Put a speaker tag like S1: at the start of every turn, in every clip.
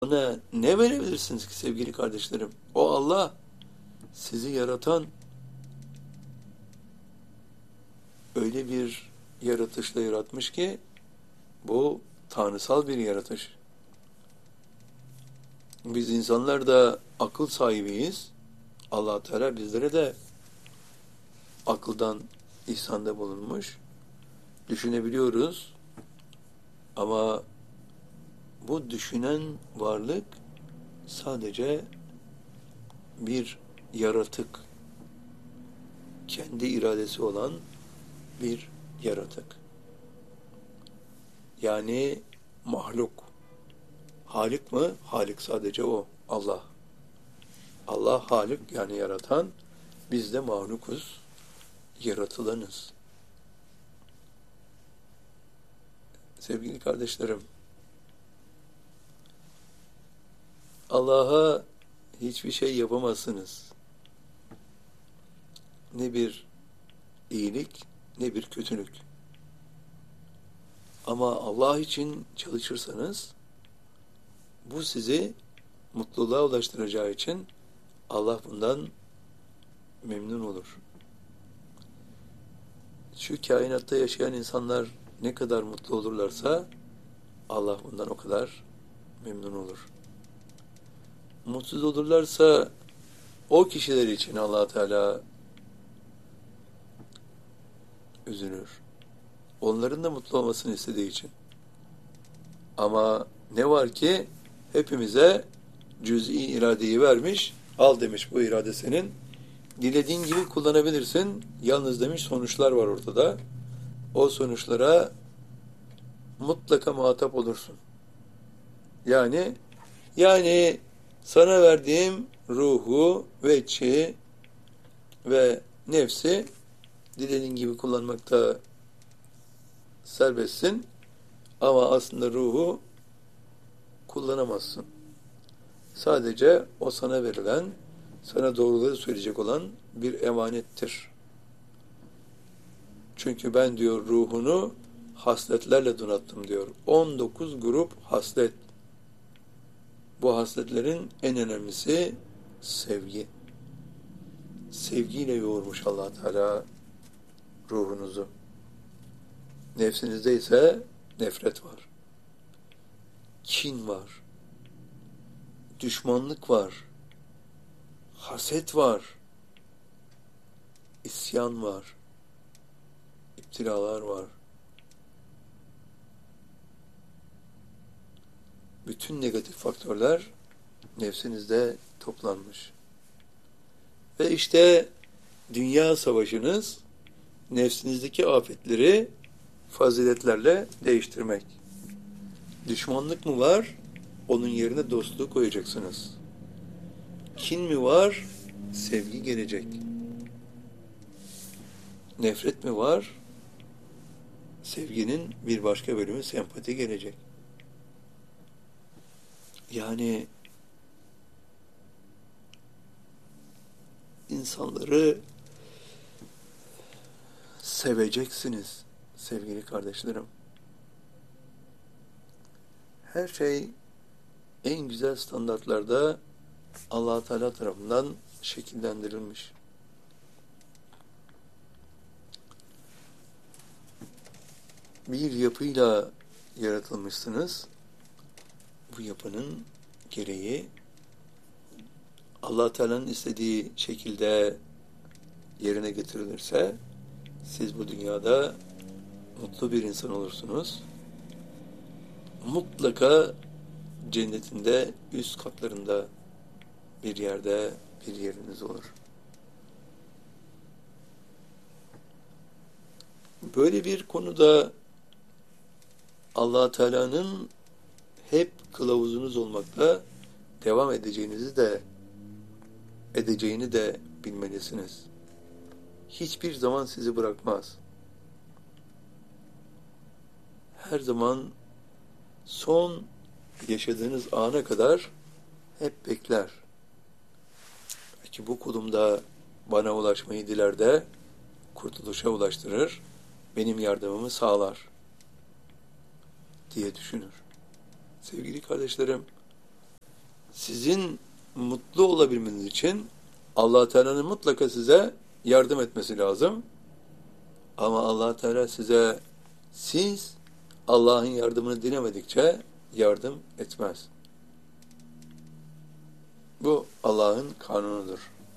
S1: Ona ne verebilirsiniz ki sevgili kardeşlerim? O Allah sizi yaratan öyle bir yaratışla yaratmış ki bu tanrısal bir yaratış. Biz insanlar da akıl sahibiyiz. Allah Teala bizlere de akıldan ihsanda bulunmuş. Düşünebiliyoruz ama bu düşünen varlık sadece bir yaratık, kendi iradesi olan bir yaratık. Yani mahluk. Halik mi? Halik sadece o. Allah. Allah Halik yani yaratan. Biz de mahlukuz. Yaratılanız. Sevgili kardeşlerim, Allah'a hiçbir şey yapamazsınız. Ne bir iyilik, ne bir kötülük. Ama Allah için çalışırsanız, bu sizi mutluluğa ulaştıracağı için Allah bundan memnun olur. Şu kainatta yaşayan insanlar ne kadar mutlu olurlarsa Allah bundan o kadar memnun olur. Mutsuz olurlarsa o kişiler için Allah Teala üzülür. Onların da mutlu olmasını istediği için. Ama ne var ki hepimize cüz'i iradeyi vermiş. Al demiş, bu irade senin. Dilediğin gibi kullanabilirsin. Yalnız demiş sonuçlar var ortada. O sonuçlara mutlaka muhatap olursun. Yani sana verdiğim ruhu, veçi ve nefsi dilediğin gibi kullanmakta serbestsin. Ama aslında ruhu kullanamazsın. Sadece o sana verilen, sana doğruları söyleyecek olan bir emanettir. Çünkü ben diyor ruhunu hasletlerle donattım diyor. 19 grup haslet. Bu hasletlerin en önemlisi sevgi. Sevgiyle yoğurmuş Allah Teala ruhunuzu. Nefsinizde ise nefret var. Kin var. Düşmanlık var. Haset var. İsyan var. İptilalar var. Bütün negatif faktörler nefsinizde toplanmış. Ve işte dünya savaşınız nefsinizdeki afetleri faziletlerle değiştirmek. Düşmanlık mı var? Onun yerine dostluğu koyacaksınız. Kin mi var? Sevgi gelecek. Nefret mi var? Sevginin bir başka bölümü sempati gelecek. Yani insanları seveceksiniz sevgili kardeşlerim. Her şey en güzel standartlarda Allah Teala tarafından şekillendirilmiş. Bir yapıyla yaratılmışsınız. Bu yapının gereği Allah Teala'nın istediği şekilde yerine getirilirse siz bu dünyada mutlu bir insan olursunuz. Mutlaka cennetinde üst katlarında bir yerde bir yeriniz olur. Böyle bir konuda Allah Teala'nın hep kılavuzunuz olmakta devam edeceğini de bilmelisiniz. Hiçbir zaman sizi bırakmaz. Her zaman son yaşadığınız ana kadar hep bekler. Belki bu kulum da bana ulaşmayı diler de kurtuluşa ulaştırır, benim yardımımı sağlar diye düşünür. Sevgili kardeşlerim, sizin mutlu olabilmeniz için Allah Teala'nın mutlaka size yardım etmesi lazım. Ama Allah Teala siz Allah'ın yardımını dilemedikçe yardım etmez. Bu Allah'ın kanunudur.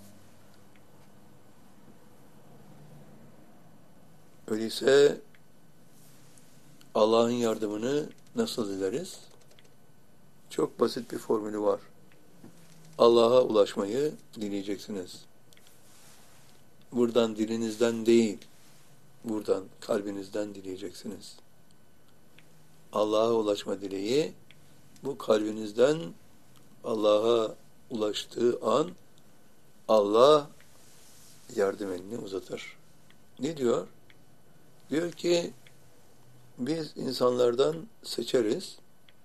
S1: Öyleyse Allah'ın yardımını nasıl dileriz? Çok basit bir formülü var. Allah'a ulaşmayı dileyeceksiniz. Buradan dilinizden değil, buradan kalbinizden dileyeceksiniz. Allah'a ulaşma dileği, bu kalbinizden Allah'a ulaştığı an Allah yardım elini uzatır. Ne diyor? Diyor ki biz insanlardan seçeriz.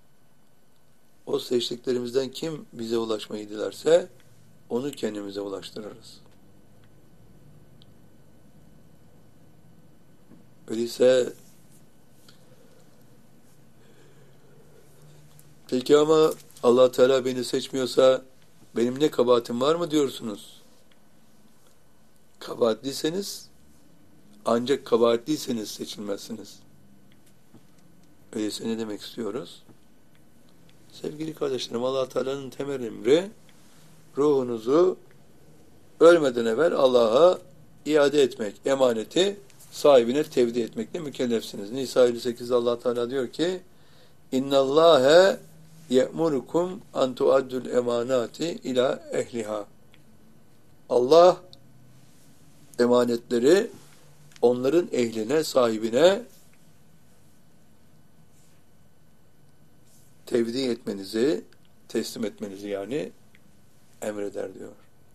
S1: O seçtiklerimizden kim bize ulaşmayı dilerse onu kendimize ulaştırırız. Öyleyse peki ama Allah Teala beni seçmiyorsa benim ne kabahatim var mı diyorsunuz? Ancak kabahatliyseniz seçilmezsiniz. Öyleyse ne demek istiyoruz? Sevgili kardeşlerim, Allah Teala'nın temel emri ruhunuzu ölmeden evvel Allah'a iade etmek, emaneti sahibine tevdi etmekle mükellefsiniz. Nisa 58'de Allah Teala diyor ki: İnnallâhe ye'murukum an tuaddul emanati ila ehliha. Allah emanetleri onların ehline, sahibine tevdi etmenizi, teslim etmenizi yani emreder diyor.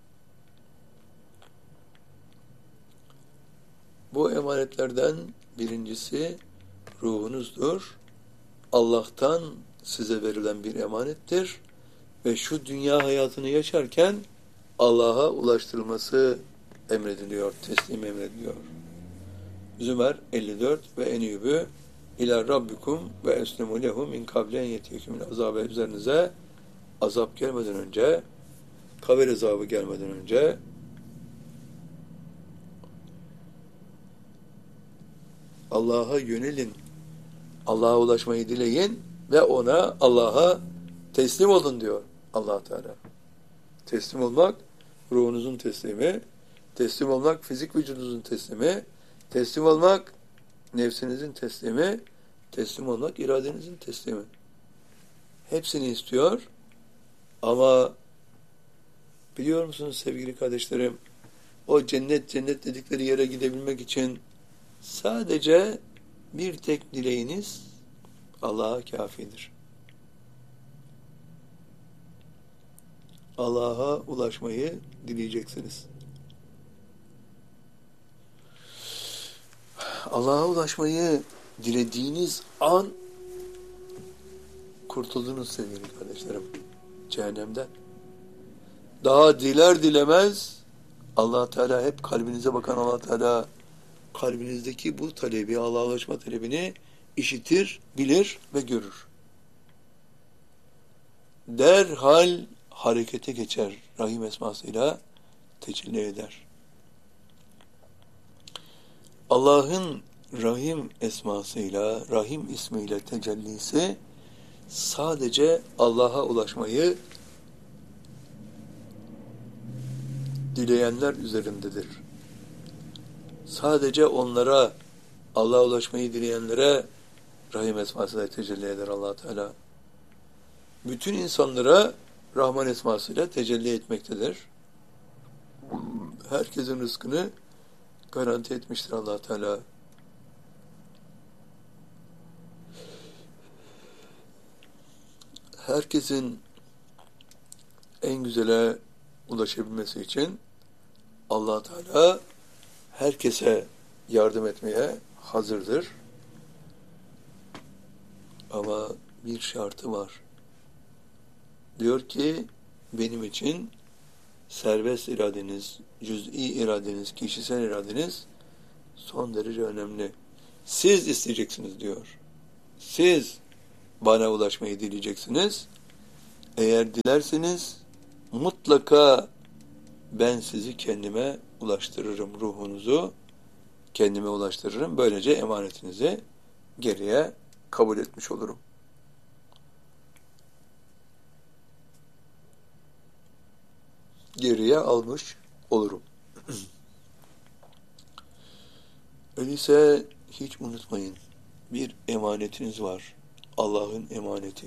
S1: Bu emanetlerden birincisi ruhunuzdur. Allah'tan size verilen bir emanettir ve şu dünya hayatını yaşarken Allah'a ulaştırılması emrediliyor, teslim emrediliyor. Zümer 54 ve enübü ila rabbikum ve eslimu lehu min kablen yetiyekumul azabe, üzerinize azap gelmeden önce, kabir azabı gelmeden önce Allah'a yönelin, Allah'a ulaşmayı dileyin ve Allah'a teslim olun diyor Allah Teala. Teslim olmak ruhunuzun teslimi, teslim olmak fizik vücudunuzun teslimi, teslim olmak nefsinizin teslimi, teslim olmak iradenizin teslimi. Hepsini istiyor ama biliyor musunuz sevgili kardeşlerim, o cennet dedikleri yere gidebilmek için sadece bir tek dileğiniz Allah'a kafidir. Allah'a ulaşmayı dileyeceksiniz. Allah'a ulaşmayı dilediğiniz an kurtuldunuz sevgili kardeşlerim cehennemden. Daha diler dilemez Allah Teala, hep kalbinize bakan Allah Teala kalbinizdeki bu talebi, Allah'a ulaşma talebini işitir, bilir ve görür. Derhal harekete geçer. Rahim esmasıyla tecelli eder. Allah'ın Rahim esmasıyla, Rahim ismiyle tecellisi sadece Allah'a ulaşmayı dileyenler üzerindedir. Sadece onlara, Allah'a ulaşmayı dileyenlere Rahim esmasıyla tecelli eder Allah Teala. Bütün insanlara Rahman esmasıyla tecelli etmektedir. Herkesin rızkını garanti etmiştir Allah Teala. Herkesin en güzele ulaşabilmesi için Allah Teala herkese yardım etmeye hazırdır. Ama bir şartı var. Diyor ki benim için serbest iradeniz, cüz'i iradeniz, kişisel iradeniz son derece önemli. Siz isteyeceksiniz diyor. Siz bana ulaşmayı dileyeceksiniz. Eğer dilerseniz mutlaka ben sizi kendime ulaştırırım, ruhunuzu kendime ulaştırırım. Böylece emanetinizi geriye kabul etmiş olurum. Geriye almış olurum. Öyleyse hiç unutmayın, bir emanetiniz var. Allah'ın emaneti.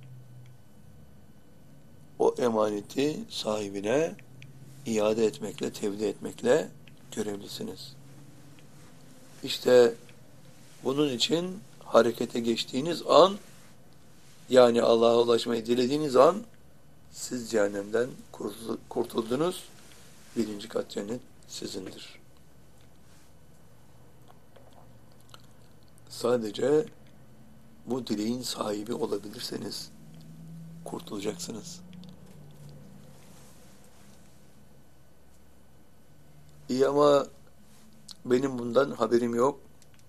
S1: O emaneti sahibine iade etmekle, tevdi etmekle görevlisiniz. İşte bunun için harekete geçtiğiniz an, yani Allah'a ulaşmayı dilediğiniz an, siz cehennemden kurtuldunuz. 1. kat cennet sizindir. Sadece bu dileğin sahibi olabilirseniz kurtulacaksınız. İyi ama benim bundan haberim yok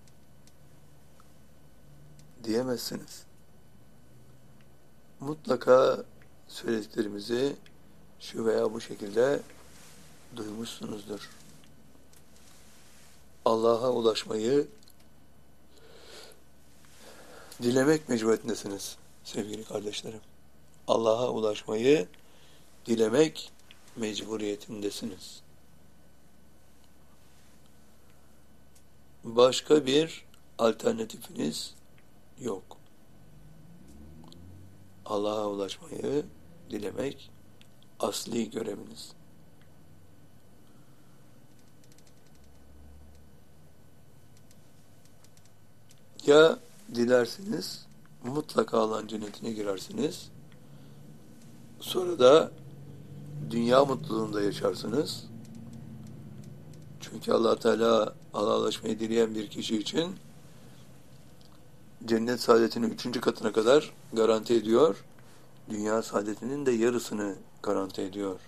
S1: diyemezsiniz. Mutlaka söylediklerimizi şu veya bu şekilde duymuşsunuzdur. Allah'a ulaşmayı dilemek mecburiyetindesiniz sevgili kardeşlerim. Allah'a ulaşmayı dilemek mecburiyetindesiniz. Başka bir alternatifiniz yok. Allah'a ulaşmayı dilemek asli göreviniz. Ya dilersiniz, mutlaka Allah'ın cennetine girersiniz. Sonra da dünya mutluluğunda yaşarsınız. Çünkü Allah Teala Allah'a ulaşmayı dileyen bir kişi için cennet saadetinin 3. katına kadar garanti ediyor. Dünya saadetinin de yarısını garanti ediyor.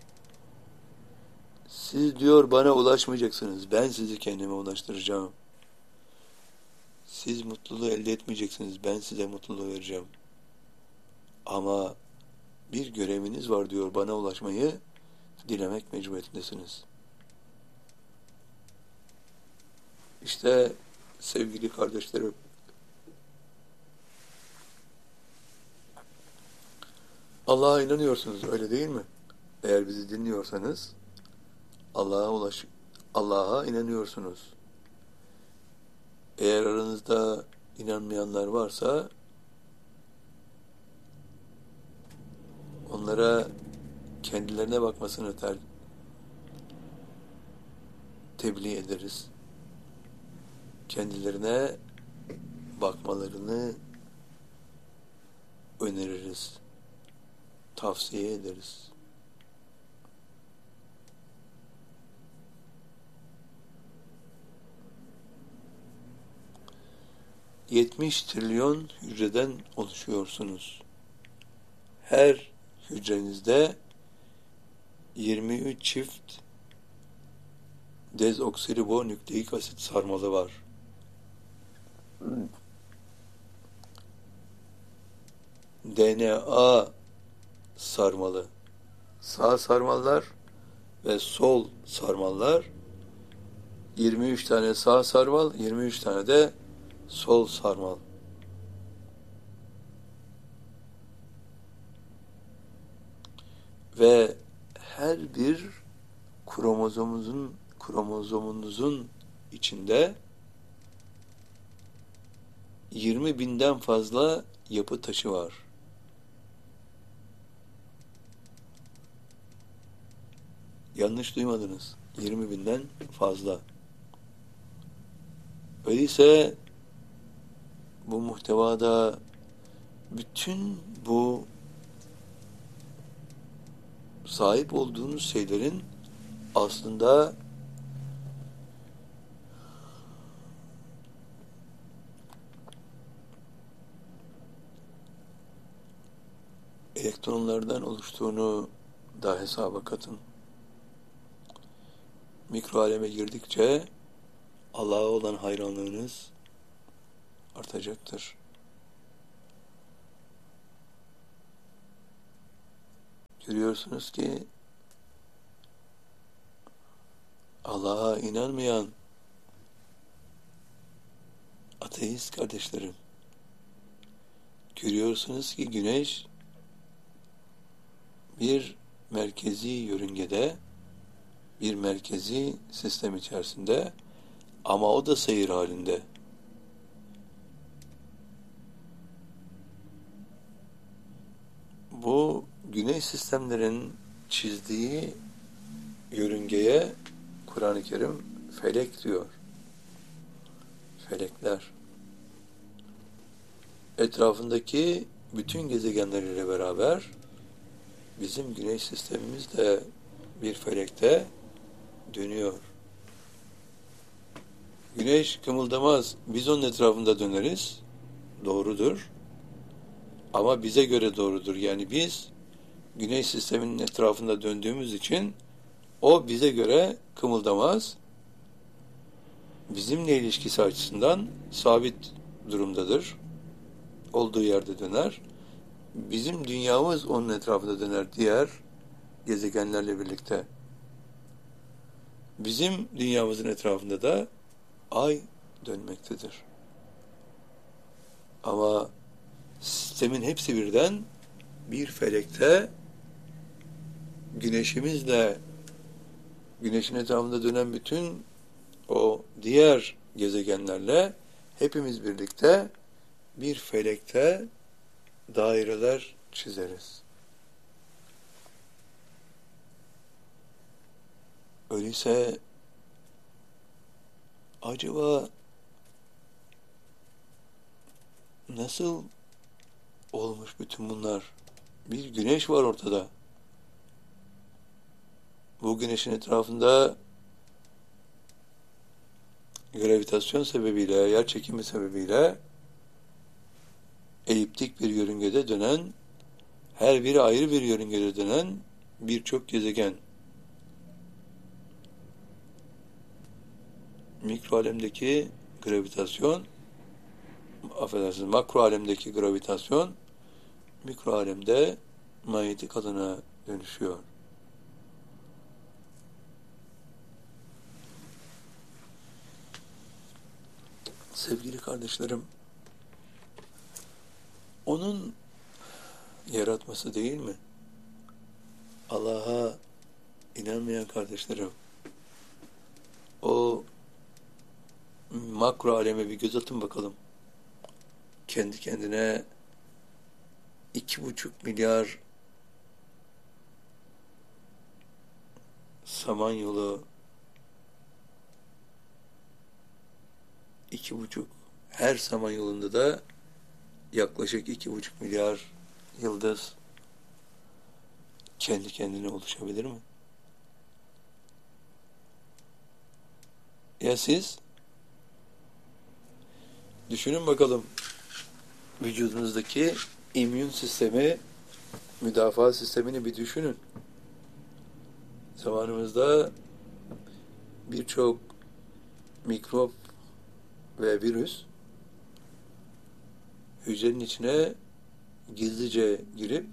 S1: Siz diyor bana ulaşmayacaksınız. Ben sizi kendime ulaştıracağım. Siz mutluluğu elde etmeyeceksiniz. Ben size mutluluğu vereceğim. Ama bir göreviniz var diyor. Bana ulaşmayı dilemek mecburiyetindesiniz. İşte sevgili kardeşlerim, Allah'a inanıyorsunuz, öyle değil mi? Eğer bizi dinliyorsanız Allah'a inanıyorsunuz. Eğer aranızda inanmayanlar varsa onlara kendilerine bakmasını tebliğ ederiz. Kendilerine bakmalarını öneririz. Tavsiye ederiz. ...70 trilyon hücreden oluşuyorsunuz. Her hücrenizde 23 çift dezoksiribonükleik asit sarmalı var. DNA sarmalı. Sağ sarmallar ve sol sarmallar. 23 tane sağ sarmal, 23 tane de sol sarmal. Ve her bir kromozomunuzun içinde 20.000'den fazla yapı taşı var. Yanlış duymadınız. 20.000'den fazla. Öyleyse bu muhtevada bütün bu sahip olduğunuz şeylerin aslında elektronlardan oluştuğunu da hesaba katın. Mikro aleme girdikçe Allah'a olan hayranlığınız artacaktır. Görüyorsunuz ki Allah'a inanmayan ateist kardeşlerim, görüyorsunuz ki güneş bir merkezi yörüngede, bir merkezi sistem içerisinde, ama o da seyir halinde. Bu güneş sistemlerin çizdiği yörüngeye Kur'an-ı Kerim felek diyor. Felekler. Etrafındaki bütün gezegenleriyle beraber bizim güneş sistemimiz de bir felekte dönüyor. Güneş kımıldamaz. Biz onun etrafında döneriz. Doğrudur. Ama bize göre doğrudur. Yani biz güneş sisteminin etrafında döndüğümüz için o bize göre kımıldamaz. Bizimle ilişkisi açısından sabit durumdadır. Olduğu yerde döner. Bizim dünyamız onun etrafında döner diğer gezegenlerle birlikte. Bizim dünyamızın etrafında da ay dönmektedir. Ama sistemin hepsi birden bir felekte güneşimizle güneşin etrafında dönen bütün o diğer gezegenlerle hepimiz birlikte bir felekte daireler çizeriz. Öyleyse acaba nasıl olmuş bütün bunlar? Bir güneş var ortada. Bu güneşin etrafında gravitasyon sebebiyle, yer çekimi sebebiyle eliptik bir yörüngede dönen, her biri ayrı bir yörüngede dönen birçok gezegen. Mikro alemdeki gravitasyon, affedersiniz, makro alemdeki gravitasyon, mikro alemde manyetik alana dönüşüyor. Sevgili kardeşlerim, onun yaratması değil mi? Allah'a inanmayan kardeşlerim, o makro aleme bir göz atın bakalım. Kendi kendine 2,5 milyar samanyolu, 2,5, her samanyolunda da yaklaşık 2,5 milyar yıldız kendi kendine oluşabilir mi? Ya siz? Düşünün bakalım, vücudunuzdaki immün sistemi, müdafaa sistemini bir düşünün. Zamanımızda birçok mikrop ve virüs hücrenin içine gizlice girip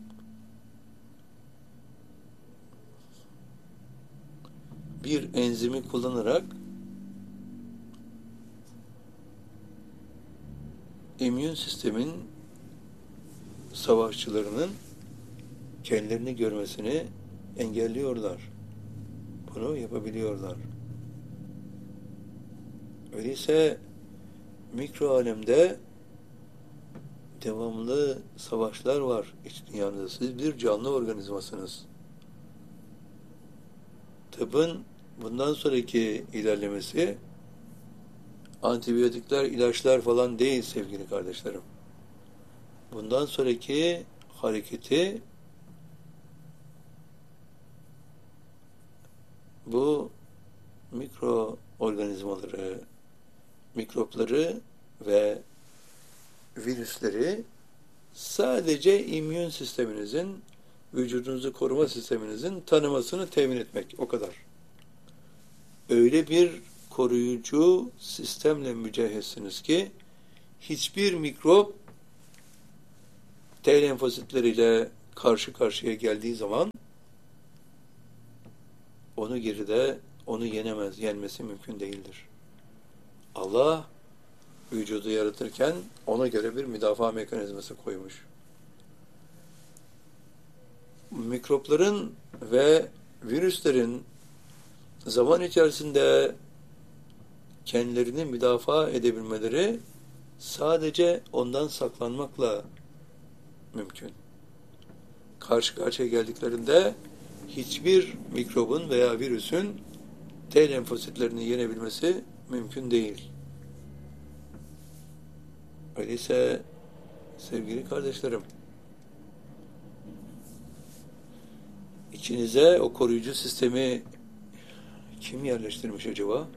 S1: bir enzimi kullanarak immün sistemin savaşçılarının kendilerini görmesini engelliyorlar. Bunu yapabiliyorlar. Öyleyse mikro alemde devamlı savaşlar var iç dünyanızda. Siz bir canlı organizmasınız. Tıbbın bundan sonraki ilerlemesi antibiyotikler, ilaçlar falan değil sevgili kardeşlerim. Bundan sonraki hareketi bu mikroorganizmaları, mikropları ve virüsleri sadece immün sisteminizin, vücudunuzu koruma sisteminizin tanımasını temin etmek, o kadar. Öyle bir koruyucu sistemle mücehhezsiniz ki hiçbir mikrop T lenfositleriyle karşı karşıya geldiği zaman onu geride, onu yenemez, yenmesi mümkün değildir. Allah vücudu yaratırken ona göre bir müdafaa mekanizması koymuş. Mikropların ve virüslerin zaman içerisinde kendilerini müdafaa edebilmeleri sadece ondan saklanmakla mümkün. Karşı karşıya geldiklerinde hiçbir mikrobun veya virüsün T lenfositlerini yenebilmesi mümkün değil. Öyleyse sevgili kardeşlerim, içinize o koruyucu sistemi kim yerleştirmiş acaba?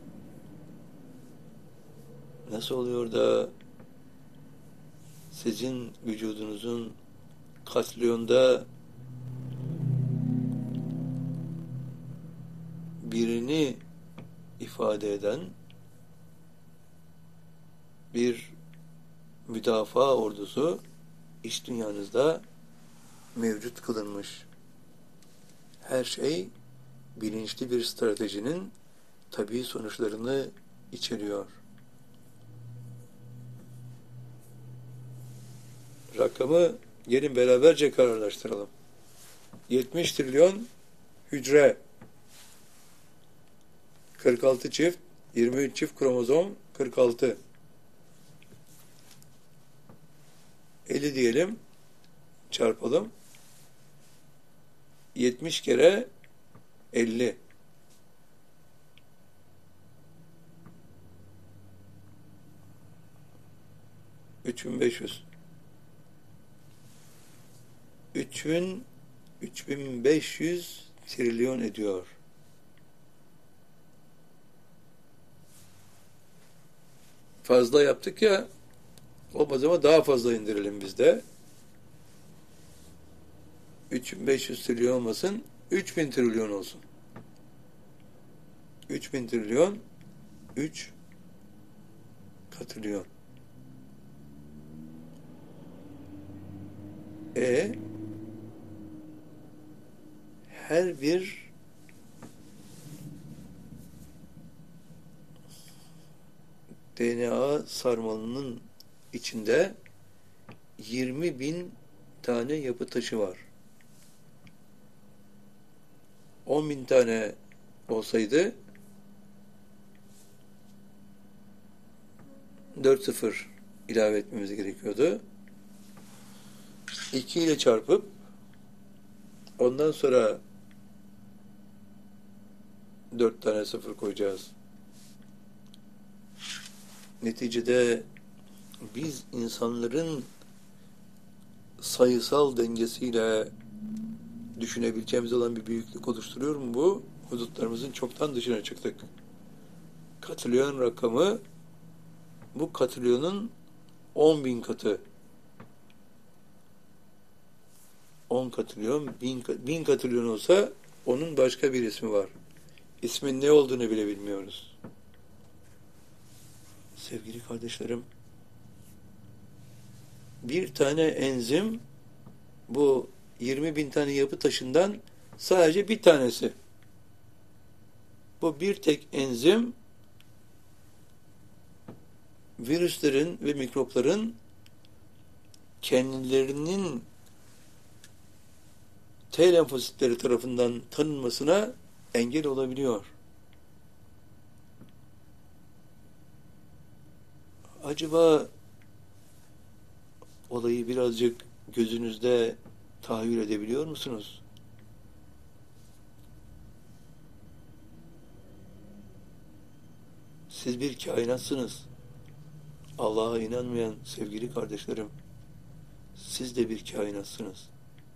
S1: Nasıl oluyor da sizin vücudunuzun katrilyonda birini ifade eden bir müdafaa ordusu iç dünyanızda mevcut kılınmış? Her şey bilinçli bir stratejinin tabii sonuçlarını içeriyor. Rakamı gelin beraberce kararlaştıralım. 70 trilyon hücre, 46 çift, 23 çift kromozom, 46. 50 diyelim, çarpalım. 70 kere 50. 3500. 3500 trilyon ediyor. Fazla yaptık ya, o zaman daha fazla indirelim biz de. 3500 trilyon olmasın, 3000 trilyon olsun. 3000 trilyon, 3 katrilyon. Her bir DNA sarmalının içinde 20.000 tane yapı taşı var. 10.000 tane olsaydı 4 sıfır ilave etmemiz gerekiyordu. 2 ile çarpıp ondan sonra 4 tane sıfır koyacağız. Neticede biz insanların sayısal dengesiyle düşünebileceğimiz olan bir büyüklük oluşturuyor mu bu? Hudutlarımızın çoktan dışına çıktık. Katrilyon rakamı bu katrilyonun 10.000 katı. 10 katrilyon, 1000 katrilyon olsa onun başka bir ismi var. İsmin ne olduğunu bile bilmiyoruz. Sevgili kardeşlerim, bir tane enzim bu 20.000 tane yapı taşından sadece bir tanesi. Bu bir tek enzim virüslerin ve mikropların kendilerinin T lenfositleri tarafından tanınmasına engel olabiliyor. Acaba olayı birazcık gözünüzde tahayyül edebiliyor musunuz? Siz bir kainatsınız. Allah'a inanmayan sevgili kardeşlerim, siz de bir kainatsınız.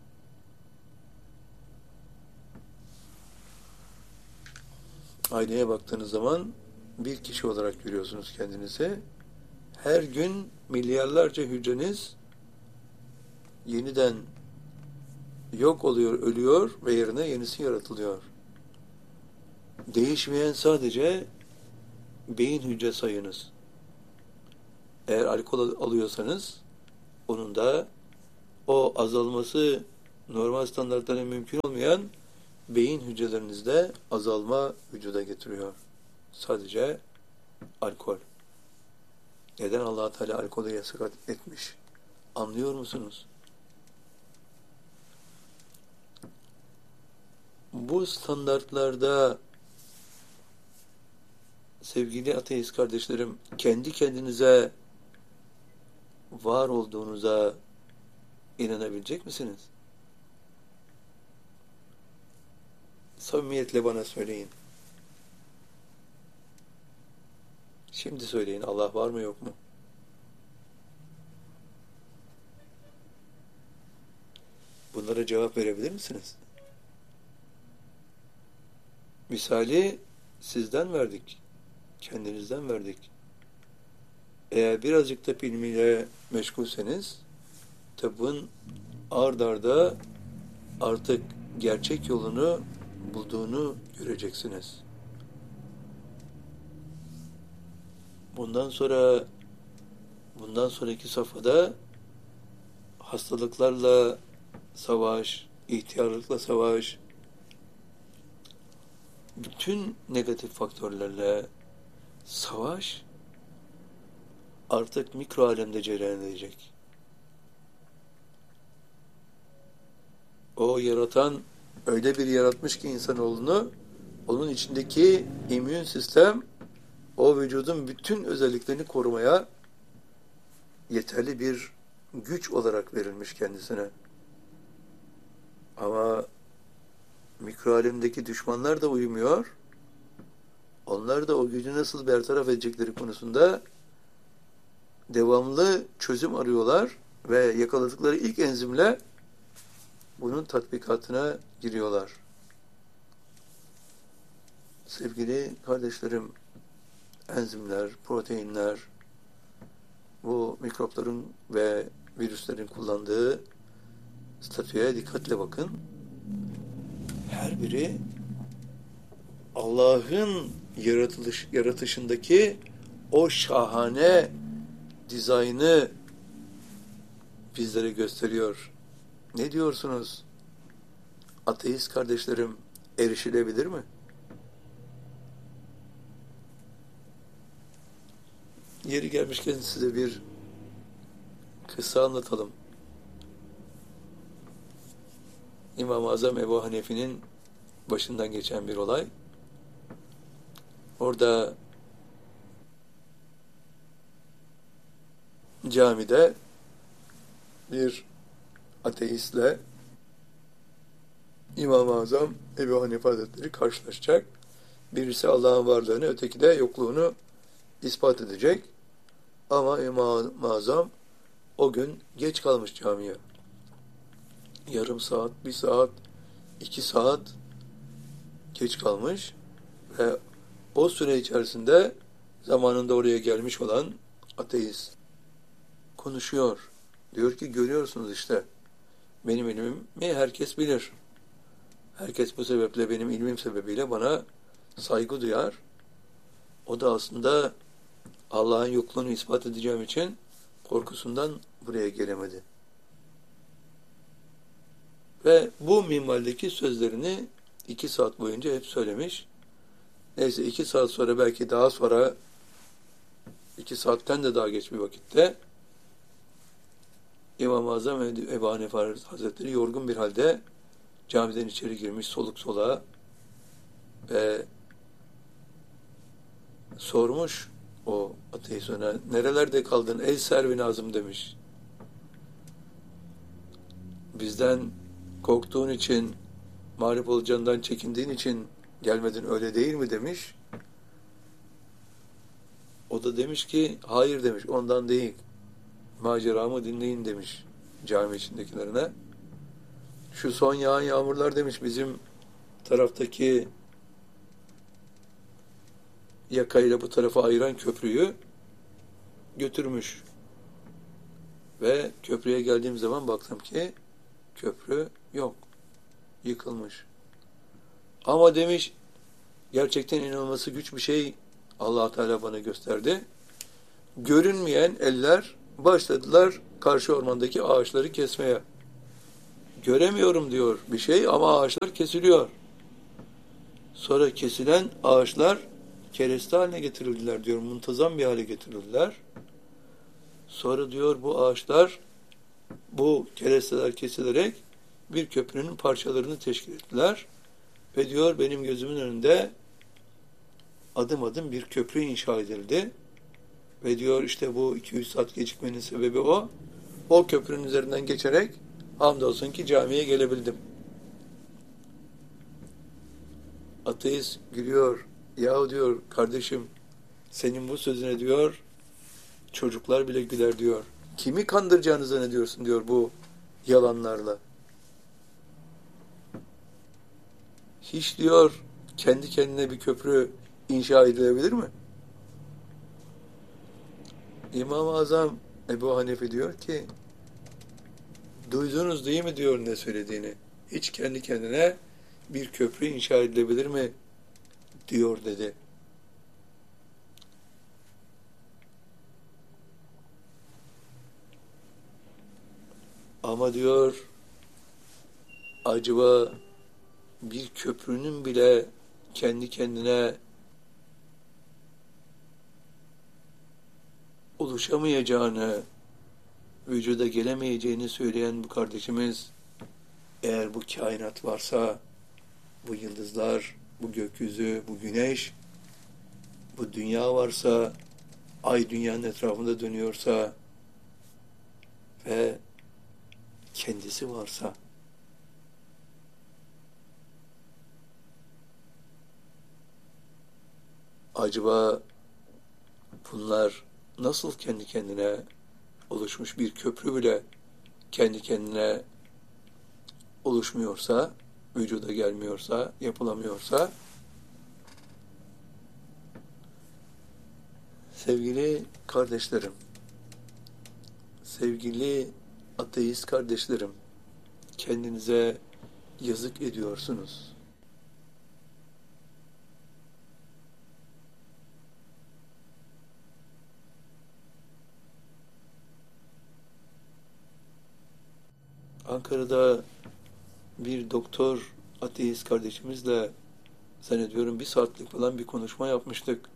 S1: Aynaya baktığınız zaman bir kişi olarak görüyorsunuz kendinizi. Her gün milyarlarca hücreniz yeniden yok oluyor, ölüyor ve yerine yenisi yaratılıyor. Değişmeyen sadece beyin hücre sayınız. Eğer alkol alıyorsanız onun da o azalması normal standartlara mümkün olmayan beyin hücrelerinizde azalma vücuda getiriyor. Sadece alkol. Neden Allah Teala alkolü yasak etmiş? Anlıyor musunuz? Bu standartlarda sevgili ateist kardeşlerim, kendi kendinize var olduğunuza inanabilecek misiniz? Samimiyetle bana söyleyin. Şimdi söyleyin, Allah var mı yok mu? Bunlara cevap verebilir misiniz? Misali sizden verdik. Kendinizden verdik. Eğer birazcık da ilmiyle meşgulseniz, tıbbın ard arda artık gerçek yolunu bulduğunu göreceksiniz. Bundan sonraki safhada hastalıklarla savaş, ihtiyarlıkla savaş, bütün negatif faktörlerle savaş artık mikro alemde cereyan edecek. O yaratan öyle bir yaratmış ki insanoğlunu, onun içindeki immün sistem o vücudun bütün özelliklerini korumaya yeterli bir güç olarak verilmiş kendisine. Ama mikro alemdeki düşmanlar da uymuyor. Onlar da o gücü nasıl bertaraf edecekleri konusunda devamlı çözüm arıyorlar ve yakaladıkları ilk enzimle bunun tatbikatına giriyorlar. Sevgili kardeşlerim, enzimler, proteinler, bu mikropların ve virüslerin kullandığı statüye dikkatle bakın. Her biri Allah'ın yaratışındaki o şahane dizaynı bizlere gösteriyor. Ne diyorsunuz? Ateist kardeşlerim, erişilebilir mi? Yeri gelmişken size bir kıssa anlatalım. İmam-ı Azam Ebu Hanife'nin başından geçen bir olay. Orada camide bir ateistle İmam-ı Azam Ebu Hanife Hazretleri karşılaşacak. Birisi Allah'ın varlığını, öteki de yokluğunu ispat edecek. Ama İmam-ı Azam o gün geç kalmış camiye. Yarım saat, 1 saat, 2 saat geç kalmış ve o süre içerisinde zamanında oraya gelmiş olan ateist konuşuyor. Diyor ki görüyorsunuz işte benim ilmimi herkes bilir. Herkes bu sebeple benim ilmim sebebiyle bana saygı duyar. O da aslında Allah'ın yokluğunu ispat edeceğim için korkusundan buraya gelemedi. Ve bu minvaldeki sözlerini 2 saat boyunca hep söylemiş. Neyse 2 saat sonra belki daha sonra 2 saatten de daha geç bir vakitte İmam-ı Azam Ebu Hanife Hazretleri yorgun bir halde camiden içeri girmiş soluk soluğa ve sormuş o ateist ona, nerelerde kaldın ey servi nazım demiş. Bizden korktuğun için, mağlup olacağından çekindiğin için gelmedin öyle değil mi demiş. O da demiş ki hayır demiş, ondan değil. Maceramı dinleyin demiş cami içindekilerine. Şu son yağan yağmurlar demiş bizim taraftaki yakayla bu tarafa ayıran köprüyü götürmüş. Ve köprüye geldiğim zaman baktım ki köprü yok. Yıkılmış. Ama demiş gerçekten inanılması güç bir şey Allah Teala bana gösterdi. Görünmeyen eller başladılar karşı ormandaki ağaçları kesmeye. Göremiyorum diyor bir şey ama ağaçlar kesiliyor. Sonra kesilen ağaçlar kereste haline getirildiler diyor. Muntazam bir hale getirildiler. Sonra diyor bu ağaçlar, bu keresteler kesilerek bir köprünün parçalarını teşkil ettiler. Ve diyor benim gözümün önünde adım adım bir köprü inşa edildi. Ve diyor işte bu 200 saat gecikmenin sebebi o. O köprünün üzerinden geçerek hamdolsun ki camiye gelebildim. Ateist gülüyor. Yahu diyor kardeşim senin bu sözüne diyor çocuklar bile güler diyor. Kimi kandıracağını zannediyorsun diyor bu yalanlarla. Hiç diyor kendi kendine bir köprü inşa edilebilir mi? İmam-ı Azam Ebu Hanife diyor ki duydunuz değil mi diyor ne söylediğini. Hiç kendi kendine bir köprü inşa edilebilir mi diyor dedi. Ama diyor acaba bir köprünün bile kendi kendine oluşamayacağını, vücuda gelemeyeceğini söyleyen bu kardeşimiz, eğer bu kainat varsa, bu yıldızlar, bu gökyüzü, bu güneş, bu dünya varsa, ay dünyanın etrafında dönüyorsa ve kendisi varsa, acaba bunlar nasıl kendi kendine oluşmuş bir köprü bile kendi kendine oluşmuyorsa, vücuda gelmiyorsa, yapılamıyorsa, sevgili kardeşlerim, sevgili ateist kardeşlerim, kendinize yazık ediyorsunuz. Ankara'da bir doktor ateist kardeşimizle zannediyorum 1 saatlik falan bir konuşma yapmıştık.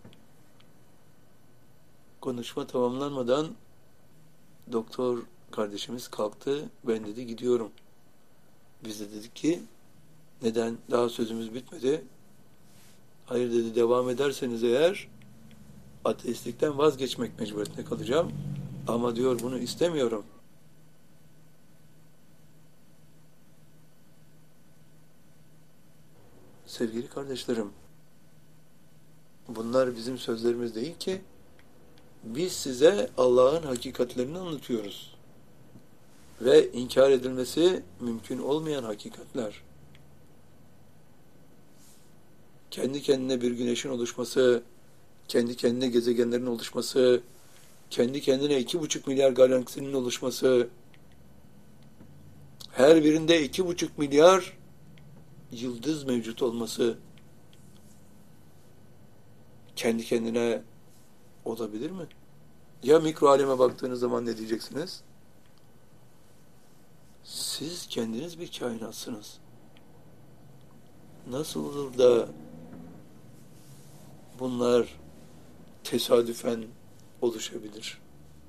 S1: Konuşma tamamlanmadan doktor kardeşimiz kalktı. Ben dedi gidiyorum. Biz de dedik ki neden? Daha sözümüz bitmedi. Hayır dedi devam ederseniz eğer ateistlikten vazgeçmek mecburiyetinde kalacağım. Ama diyor bunu istemiyorum. Sevgili kardeşlerim, bunlar bizim sözlerimiz değil ki. Biz size Allah'ın hakikatlerini anlatıyoruz. Ve inkar edilmesi mümkün olmayan hakikatler. Kendi kendine bir güneşin oluşması, kendi kendine gezegenlerin oluşması, kendi kendine 2,5 milyar galaksinin oluşması, her birinde 2,5 milyar yıldız mevcut olması kendi kendine olabilir mi? Ya mikro aleme baktığınız zaman ne diyeceksiniz? Siz kendiniz bir kainatsınız. Nasıl olur da bunlar tesadüfen oluşabilir?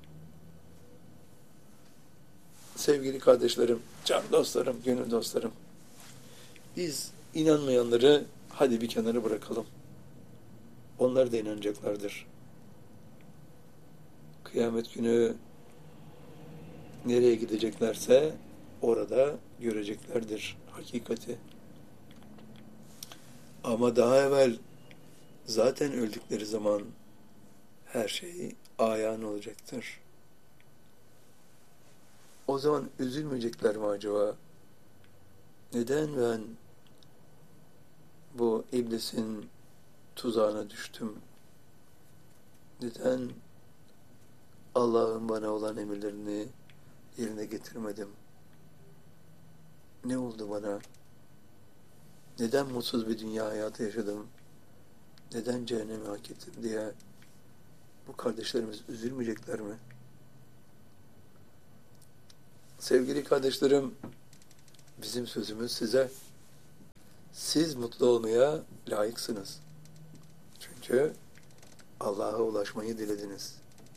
S1: Sevgili kardeşlerim, can dostlarım, gönül dostlarım, biz inanmayanları hadi bir kenara bırakalım. Onlar da inanacaklardır. Kıyamet günü nereye gideceklerse orada göreceklerdir hakikati. Ama daha evvel zaten öldükleri zaman her şey ayağın olacaktır. O zaman üzülmeyecekler mi acaba? Neden ben bu iblisin tuzağına düştüm? Neden Allah'ın bana olan emirlerini yerine getirmedim? Ne oldu bana? Neden mutsuz bir dünya hayatı yaşadım? Neden cehennemi hak ettim diye bu kardeşlerimiz üzülmeyecekler mi? Sevgili kardeşlerim, bizim sözümüz size. Siz mutlu olmaya layıksınız. Çünkü Allah'a ulaşmayı dilediniz.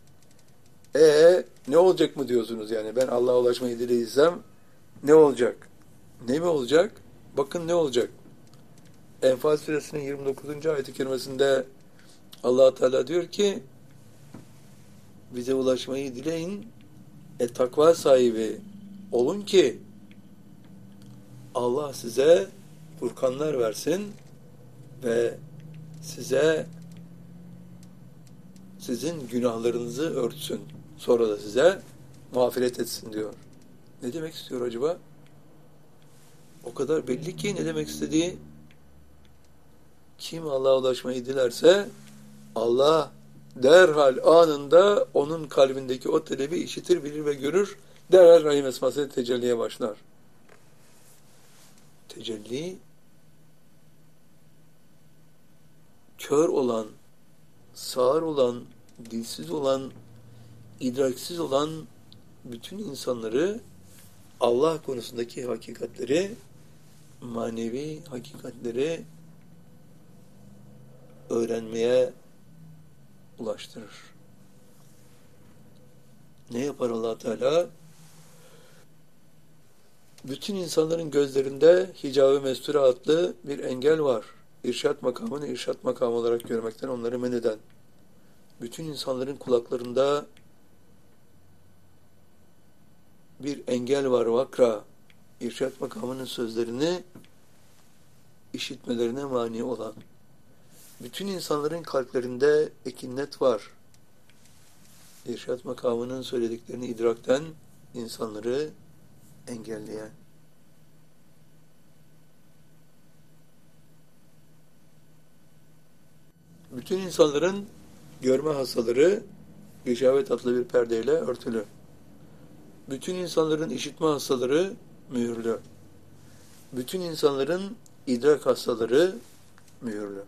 S1: Ne olacak mı diyorsunuz yani? Ben Allah'a ulaşmayı dilediysem ne olacak? Ne mi olacak? Bakın ne olacak? Enfal suresinin 29. ayet-i kerimesinde Allah Teala diyor ki bize ulaşmayı dileyin, takva sahibi olun ki Allah size furkanlar versin ve size sizin günahlarınızı örtsün. Sonra da size mağfiret etsin diyor. Ne demek istiyor acaba? O kadar belli ki ne demek istediği. Kim Allah'a ulaşmayı dilerse Allah derhal anında onun kalbindeki o talebi işitir, bilir ve görür. Derhal rahim esmasıyla tecelliye başlar. Tecelli kör olan, sağır olan, dilsiz olan, idraksiz olan bütün insanları Allah konusundaki hakikatleri, manevi hakikatleri öğrenmeye ulaştırır. Ne yapar Allah Teala? Bütün insanların gözlerinde hicab-ı mesture adlı bir engel var. İrşad makamını irşad makamı olarak görmekten onları men eden. Bütün insanların kulaklarında bir engel var, vakra. İrşad makamının sözlerini işitmelerine mani olan. Bütün insanların kalplerinde ekinnet var. İrşad makamının söylediklerini idrakten insanları engelleyen. Bütün insanların görme hastaları gışavet adlı bir perdeyle örtülü. Bütün insanların işitme hastaları mühürlü. Bütün insanların idrak hastaları mühürlü.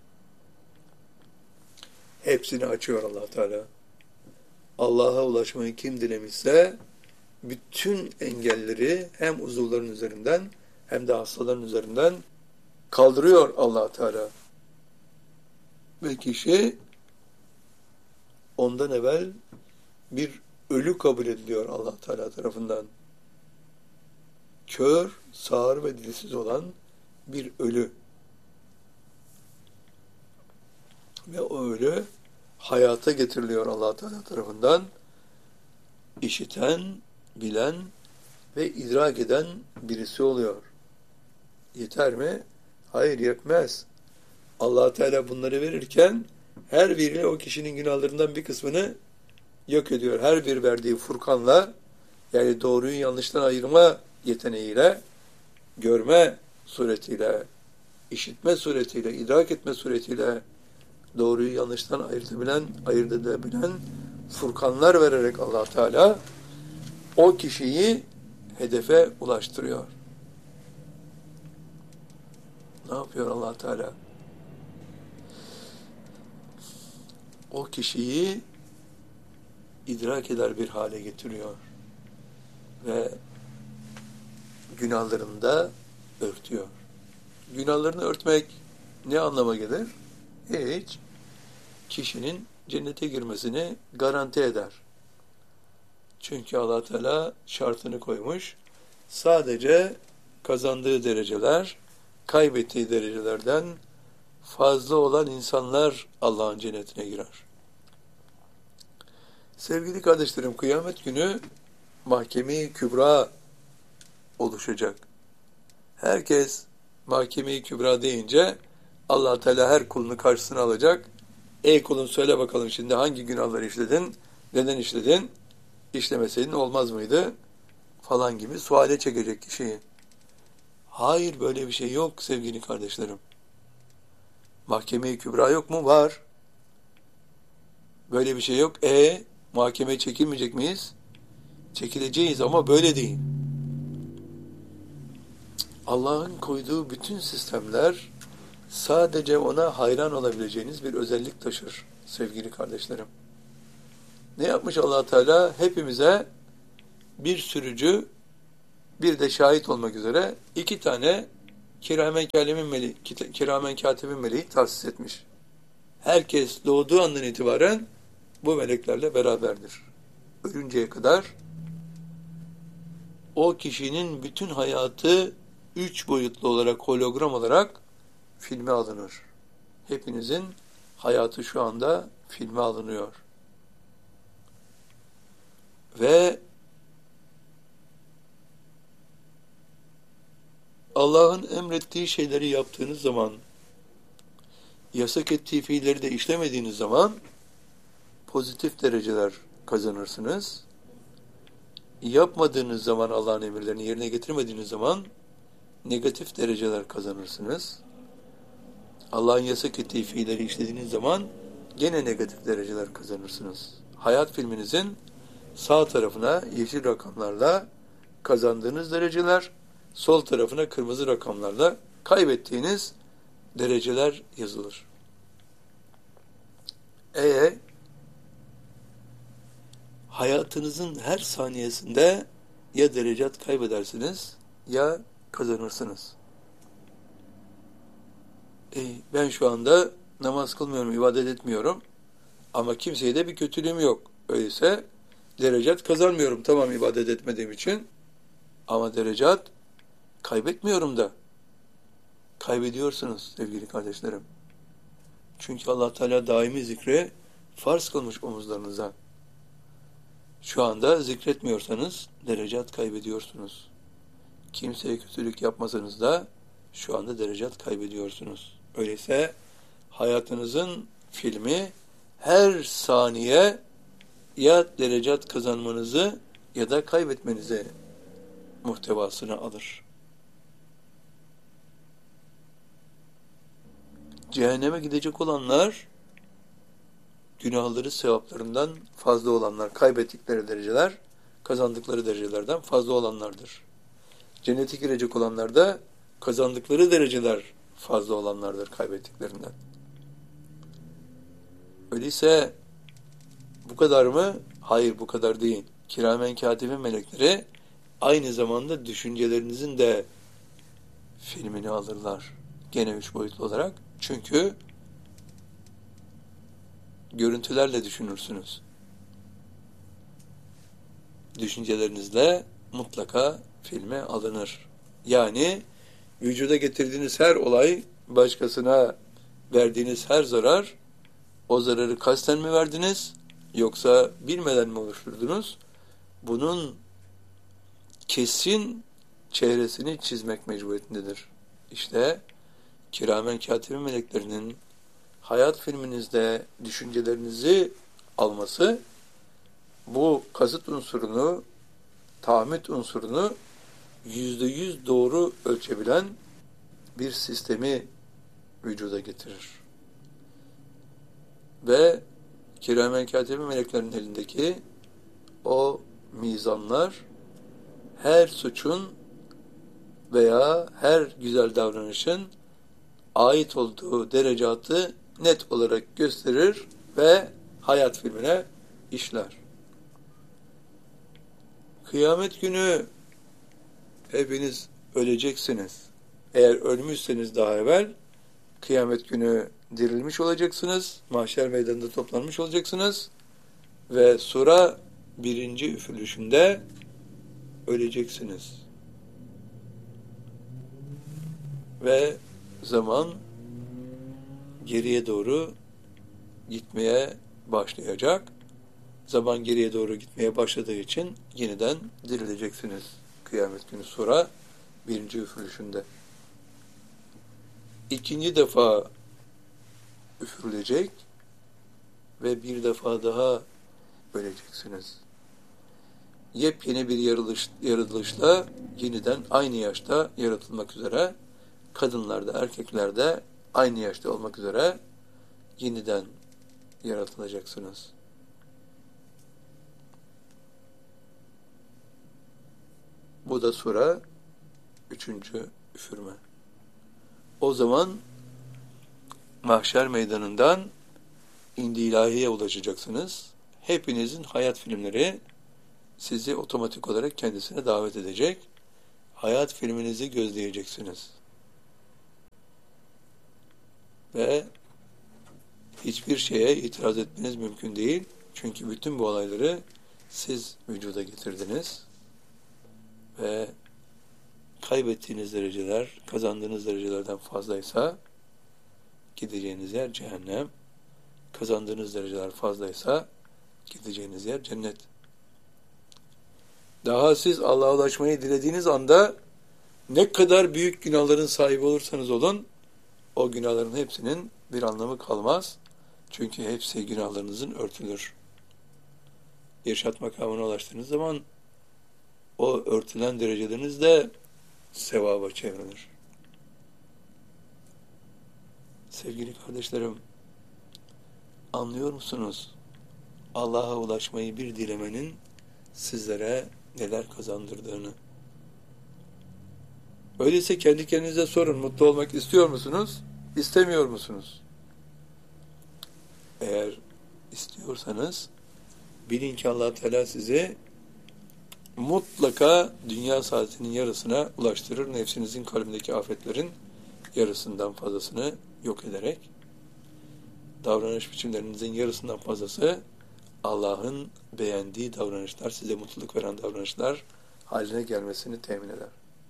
S1: Hepsini açıyor Allah Teala. Allah'a ulaşmayı kim dilemişse bütün engelleri hem uzuvların üzerinden hem de hastaların üzerinden kaldırıyor Allah Teala. Ve kişi ondan evvel bir ölü kabul ediliyor Allah Teala tarafından. Kör, sağır ve dilsiz olan bir ölü. Ve o ölü hayata getiriliyor Allah Teala tarafından. İşiten, bilen ve idrak eden birisi oluyor. Yeter mi? Hayır, yetmez. Allah Teala bunları verirken her biriyle o kişinin günahlarından bir kısmını yok ediyor. Her bir verdiği Furkan'la, yani doğruyu yanlıştan ayırma yeteneğiyle, görme suretiyle, işitme suretiyle, idrak etme suretiyle doğruyu yanlıştan ayırt edebilen Furkanlar vererek Allah Teala o kişiyi hedefe ulaştırıyor. Ne yapıyor Allah Teala? O kişiyi idrak eder bir hale getiriyor. Ve günahlarını da örtüyor. Günahlarını örtmek ne anlama gelir? Hiç. Kişinin cennete girmesini garanti eder. Çünkü Allah Teala şartını koymuş. Sadece kazandığı dereceler, kaybettiği derecelerden fazla olan insanlar Allah'ın cennetine girer. Sevgili kardeşlerim, kıyamet günü mahkeme-i kübra oluşacak. Herkes mahkeme-i kübra deyince Allah Teala her kulunu karşısına alacak. Ey kulum, söyle bakalım şimdi hangi günahları işledin, neden işledin, işlemeseydin olmaz mıydı falan gibi suale çekecek kişiyi. Hayır, böyle bir şey yok sevgili kardeşlerim. Mahkeme-i kübra yok mu? Var. Böyle bir şey yok. Mahkemeye çekilmeyecek miyiz? Çekileceğiz ama böyle değil. Allah'ın koyduğu bütün sistemler sadece ona hayran olabileceğiniz bir özellik taşır sevgili kardeşlerim. Ne yapmış Allah Teala? Hepimize bir sürücü, bir de şahit olmak üzere 2 tane Kiramen katibin meleği tahsis etmiş. Herkes doğduğu andan itibaren bu meleklerle beraberdir. Ölünceye kadar o kişinin bütün hayatı 3 boyutlu olarak, hologram olarak filme alınır. Hepinizin hayatı şu anda filme alınıyor. Ve Allah'ın emrettiği şeyleri yaptığınız zaman, yasak ettiği fiilleri de işlemediğiniz zaman pozitif dereceler kazanırsınız. Yapmadığınız zaman, Allah'ın emirlerini yerine getirmediğiniz zaman negatif dereceler kazanırsınız. Allah'ın yasak ettiği fiilleri işlediğiniz zaman gene negatif dereceler kazanırsınız. Hayat filminizin sağ tarafına yeşil rakamlarla kazandığınız dereceler, sol tarafına kırmızı rakamlarla kaybettiğiniz dereceler yazılır. Hayatınızın her saniyesinde ya derecat kaybedersiniz ya kazanırsınız. Ben şu anda namaz kılmıyorum, ibadet etmiyorum ama kimseye de bir kötülüğüm yok. Öyleyse derecat kazanmıyorum, tamam, ibadet etmediğim için, ama derecat kaybetmiyorum da. Kaybediyorsunuz sevgili kardeşlerim. Çünkü Allah Teala daimi zikre farz kılmış omuzlarınıza. Şu anda zikretmiyorsanız derecat kaybediyorsunuz. Kimseye kötülük yapmasanız da şu anda derecat kaybediyorsunuz. Öyleyse hayatınızın filmi her saniye ya derecat kazanmanızı ya da kaybetmenizi muhtevasını alır. Cehenneme gidecek olanlar, günahları sevaplarından fazla olanlar, kaybettikleri dereceler, kazandıkları derecelerden fazla olanlardır. Cennete girecek olanlar da kazandıkları dereceler fazla olanlardır kaybettiklerinden. Öyleyse bu kadar mı? Hayır, bu kadar değil. Kiramen katibin melekleri aynı zamanda düşüncelerinizin de filmini alırlar. Gene 3 boyutlu olarak. Çünkü görüntülerle düşünürsünüz. Düşüncelerinizle mutlaka filme alınır. Yani vücuda getirdiğiniz her olay, başkasına verdiğiniz her zarar, o zararı kasten mi verdiniz yoksa bilmeden mi oluşturdunuz? Bunun kesin çehresini çizmek mecburiyetindedir. İşte kiramen katibin meleklerinin hayat filminizde düşüncelerinizi alması, bu kasıt unsurunu, tahammüt unsurunu %100 doğru ölçebilen bir sistemi vücuda getirir. Ve kiramen katibin meleklerin elindeki o mizanlar her suçun veya her güzel davranışın ait olduğu derecatı net olarak gösterir ve hayat filmine işler. Kıyamet günü hepiniz öleceksiniz. Eğer ölmüşseniz daha evvel kıyamet günü dirilmiş olacaksınız. Mahşer meydanında toplanmış olacaksınız. Ve sura birinci üfürülüşünde öleceksiniz. Ve zaman geriye doğru gitmeye başlayacak. Zaman geriye doğru gitmeye başladığı için yeniden dirileceksiniz. Kıyamet günü sura birinci üfürülüşünde. İkinci defa üfürülecek ve bir defa daha öleceksiniz. Yepyeni bir yaratılışla yeniden aynı yaşta yaratılmak üzere, kadınlarda, erkeklerde aynı yaşta olmak üzere yeniden yaratılacaksınız. Bu da sura 3. üfürme. O zaman mahşer meydanından indi ilahiye ulaşacaksınız. Hepinizin hayat filmleri sizi otomatik olarak kendisine davet edecek. Hayat filminizi gözleyeceksiniz. ve hiçbir şeye itiraz etmeniz mümkün değil. Çünkü bütün bu olayları siz vücuda getirdiniz ve kaybettiğiniz dereceler, kazandığınız derecelerden fazlaysa gideceğiniz yer cehennem, kazandığınız dereceler fazlaysa gideceğiniz yer cennet. Daha siz Allah'a ulaşmayı dilediğiniz anda ne kadar büyük günahların sahibi olursanız olun, o günahların hepsinin bir anlamı kalmaz. Çünkü hepsi günahlarınızın örtülür. İrşad makamına ulaştığınız zaman o örtülen dereceleriniz de sevaba çevrilir. Sevgili kardeşlerim, anlıyor musunuz? Allah'a ulaşmayı bir dilemenin sizlere neler kazandırdığını. Öyleyse kendi kendinize sorun, mutlu olmak istiyor musunuz? İstemiyor musunuz? Eğer istiyorsanız bilin ki Allah Teala sizi mutlaka dünya saadetinin yarısına ulaştırır. Nefsinizin kalbindeki afetlerin yarısından fazlasını yok ederek, davranış biçimlerinizin yarısından fazlası Allah'ın beğendiği davranışlar, size mutluluk veren davranışlar haline gelmesini temin eder.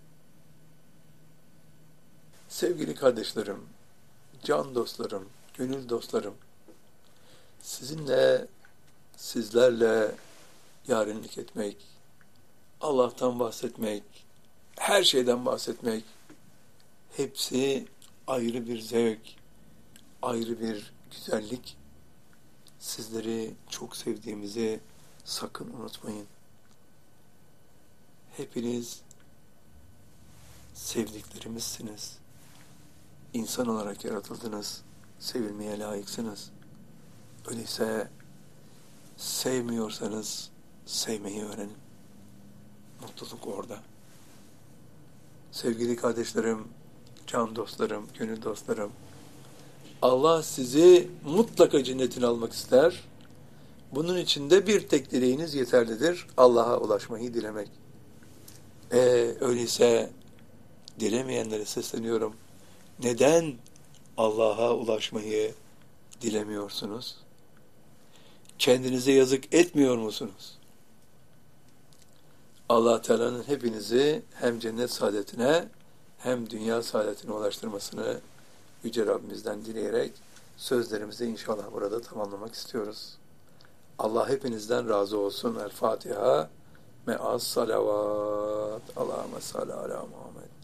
S1: Sevgili kardeşlerim, can dostlarım, gönül dostlarım, sizlerle yarenlik etmek, Allah'tan bahsetmek, her şeyden bahsetmek, hepsi ayrı bir zevk, ayrı bir güzellik. Sizleri çok sevdiğimizi sakın unutmayın. Hepiniz sevdiklerimizsiniz. İnsan olarak yaratıldınız. Sevilmeye layıksınız. Öyleyse sevmiyorsanız sevmeyi öğrenin. Mutluluk orada. Sevgili kardeşlerim, can dostlarım, gönül dostlarım, Allah sizi mutlaka cennetine almak ister. Bunun için de bir tek dileğiniz yeterlidir. Allah'a ulaşmayı dilemek. Öyleyse dilemeyenlere sesleniyorum. Neden Allah'a ulaşmayı dilemiyorsunuz? Kendinize yazık etmiyor musunuz? Allah Teala'nın hepinizi hem cennet saadetine hem dünya saadetine ulaştırmasını Yüce Rabbimizden dileyerek sözlerimizi inşallah burada tamamlamak istiyoruz. Allah hepinizden razı olsun. El Fatiha me'as salavat. Allahümme salli ala Muhammed.